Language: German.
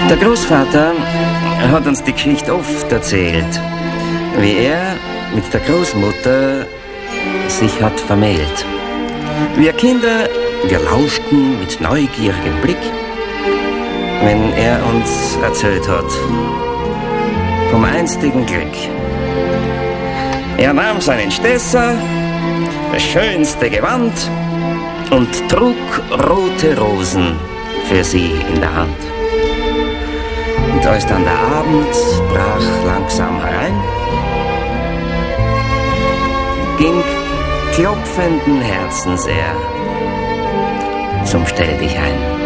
Der Großvater hat uns die Geschichte oft erzählt, wie er mit der Großmutter sich hat vermählt. Wir Kinder, wir lauschten mit neugierigem Blick, wenn er uns erzählt hat vom einstigen Glück. Er nahm seinen Stesser, das schönste Gewand, und trug rote Rosen für sie in der Hand. Und als dann der Abend brach langsam herein, ging klopfenden Herzens er zum Stelldichein.